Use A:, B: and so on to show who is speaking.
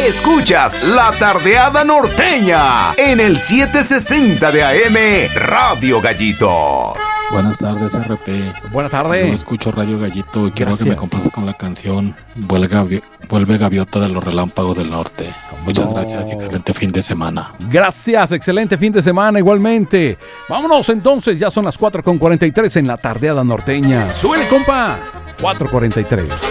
A: Escuchas La Tardeada Norteña en el 760 de AM Radio Gallito.
B: Buenas tardes, RP.
C: Buenas tardes.
B: Yo escucho Radio Gallito y quiero que me complaces con la canción Vuelve Gaviota de los Relámpagos del Norte. Muchas gracias y excelente fin de semana.
C: Gracias, excelente fin de semana igualmente. Vámonos entonces, ya son las 4:43 en La Tardeada Norteña. Súbele, compa. 4:43.